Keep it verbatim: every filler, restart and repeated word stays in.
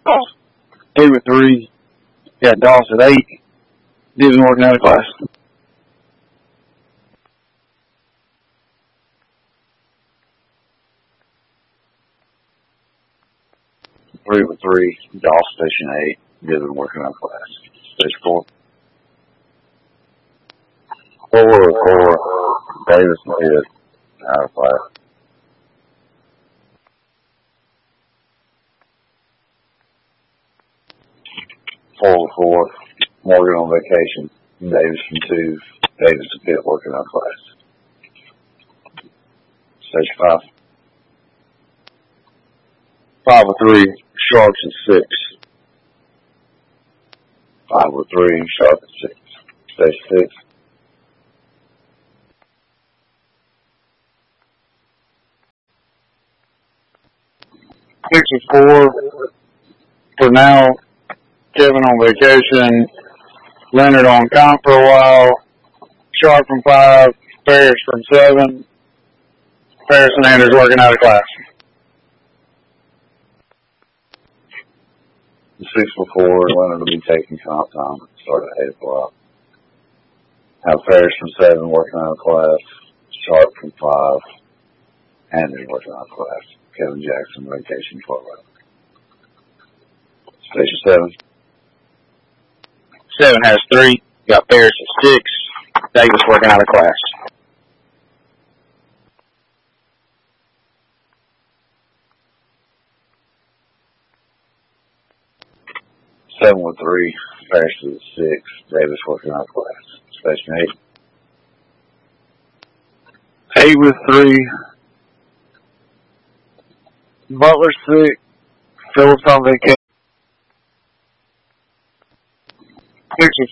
Eight with three, got Doss at eight. Division working out of class. Three with three, Doss station eight. Division working out of class. Station four. Four with four, Davis and Pitt out of class. Four with four, Morgan on vacation. Davis from two, Davis and Pitt working out of class. Station five. Five with three, Sharks at six. Five with three, Sharks at six. Station six. Six with four. For now, Kevin on vacation. Leonard on comp for a while. Sharp from five. Ferris from seven. Ferris and Anders working out of class. Six before, Leonard will be taking comp time. Start at eight o'clock. Have Ferris from seven working out of class. Sharp from five. Anders working out of class. Kevin Jackson vacation twelve hours. Station seven. Seven has three. Got Ferris at six. Davis working out of class. Seven with three. Ferris is at six. Davis working out of class. Station eight. Eight with three. Butler six. Phillips on vacation. Six with